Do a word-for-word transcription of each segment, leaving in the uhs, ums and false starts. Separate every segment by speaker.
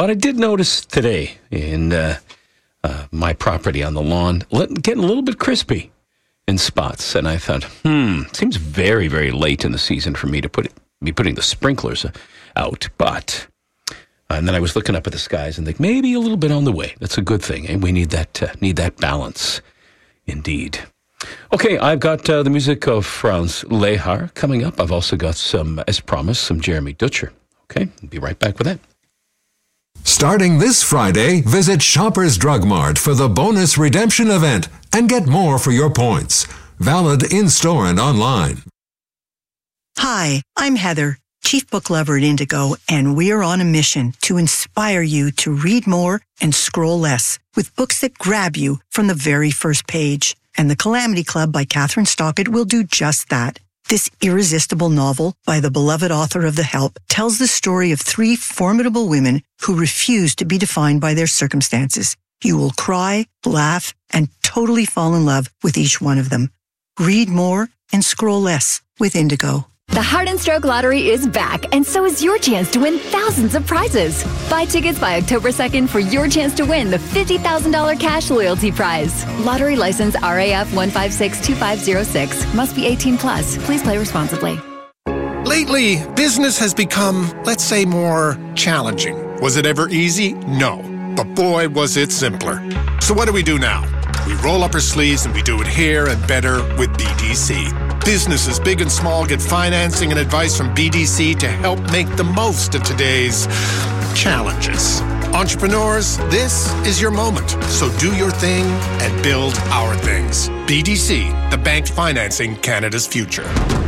Speaker 1: But I did notice today in uh, uh, my property on the lawn, getting a little bit crispy in spots. And I thought, hmm, seems very, very late in the season for me to put it, be putting the sprinklers out. But, and then I was looking up at the skies and think, maybe a little bit on the way. That's a good thing. Eh? We need that, uh, need that balance. Indeed. Okay, I've got uh, the music of Franz Lehar coming up. I've also got some, as promised, some Jeremy Dutcher. Okay, I'll be right back with that.
Speaker 2: Starting this Friday, visit Shoppers Drug Mart for the bonus redemption event and get more for your points. Valid in-store and online.
Speaker 3: Hi, I'm Heather, Chief Book Lover at Indigo, and we're on a mission to inspire you to read more and scroll less with books that grab you from the very first page. And The Calamity Club by Catherine Stockett will do just that. This irresistible novel by the beloved author of The Help tells the story of three formidable women who refuse to be defined by their circumstances. You will cry, laugh, and totally fall in love with each one of them. Read more and scroll less with Indigo.
Speaker 4: The Heart and Stroke Lottery is back, and so is your chance to win thousands of prizes. Buy tickets by October second for your chance to win the fifty thousand dollars cash loyalty prize. Lottery license R A F one five six two five zero six. Must be eighteen plus. Please play responsibly.
Speaker 5: Lately, business has become, let's say, more challenging. Was it ever easy? No. But boy, was it simpler. So what do we do now? We roll up our sleeves and we do it here and better with B D C. Businesses big and small get financing and advice from B D C to help make the most of today's challenges. Entrepreneurs, this is your moment. So do your thing and build our things. B D C, the bank financing Canada's future.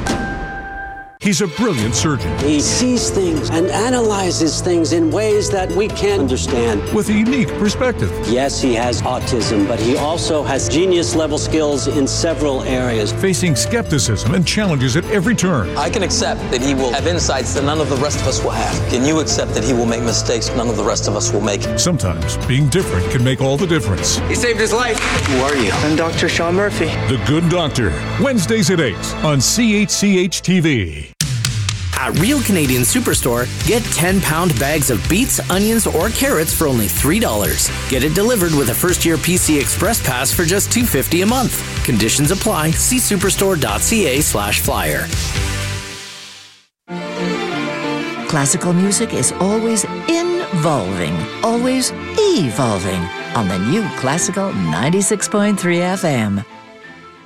Speaker 6: He's a brilliant surgeon.
Speaker 7: He sees things and analyzes things in ways that we can't understand.
Speaker 6: With a unique perspective.
Speaker 7: Yes, he has autism, but he also has genius-level skills in several areas.
Speaker 6: Facing skepticism and challenges at every turn.
Speaker 8: I can accept that he will have insights that none of the rest of us will have. Can you accept that he will make mistakes none of the rest of us will make?
Speaker 6: Sometimes being different can make all the difference.
Speaker 9: He saved his life.
Speaker 10: Who are you?
Speaker 9: I'm Doctor Sean Murphy.
Speaker 6: The Good Doctor. Wednesdays at eight on C H C H T V.
Speaker 11: At Real Canadian Superstore, get ten-pound bags of beets, onions, or carrots for only three dollars. Get it delivered with a first-year P C Express Pass for just two dollars and fifty cents a month. Conditions apply. See superstore.ca slash flyer.
Speaker 12: Classical music is always involving, always evolving on the new Classical ninety-six point three F M.